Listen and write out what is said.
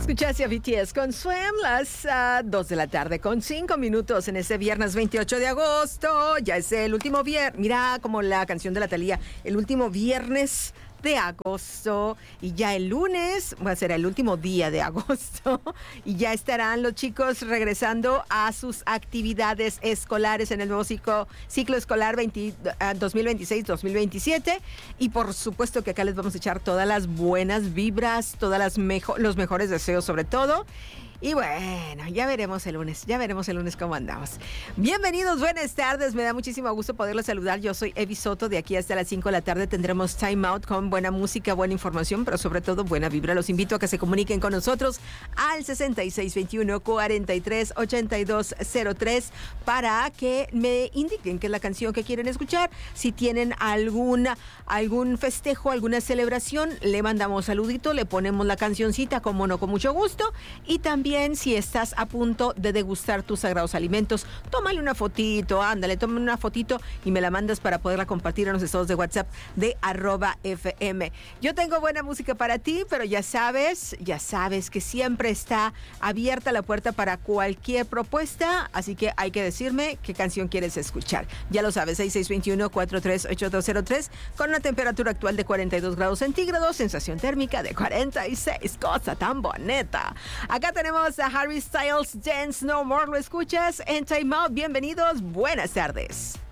Escuchaste a BTS con Swim, las 2 de la tarde con 5 minutos en este viernes 28 de agosto. Ya es el último viernes. Mira como la canción de la Thalía, el último viernes de agosto, y ya el lunes va a ser el último día de agosto y ya estarán los chicos regresando a sus actividades escolares en el nuevo ciclo escolar 2026-2027, y por supuesto que acá les vamos a echar todas las buenas vibras, los mejores deseos sobre todo. Y bueno, ya veremos el lunes cómo andamos. Bienvenidos, buenas tardes, me da muchísimo gusto poderlos saludar. Yo soy Evi Soto, de aquí hasta las 5 de la tarde tendremos Time Out con buena música, buena información, pero sobre todo buena vibra. Los invito a que se comuniquen con nosotros al 6621-438203 para que me indiquen qué es la canción que quieren escuchar. Si tienen algún festejo, alguna celebración, le mandamos saludito, le ponemos la cancioncita, como no, con mucho gusto. Y también si estás a punto de degustar tus sagrados alimentos, tómale una fotito, tómale una fotito y me la mandas para poderla compartir en los estados de WhatsApp de @FM. Yo tengo buena música para ti, pero ya sabes que siempre está abierta la puerta para cualquier propuesta, así que hay que decirme qué canción quieres escuchar. Ya lo sabes, 6621-438203, con una temperatura actual de 42 grados centígrados, sensación térmica de 46, cosa tan bonita. Acá tenemos a Harry Styles, Dance No More, lo escuchas en Time Out. Bienvenidos, buenas tardes.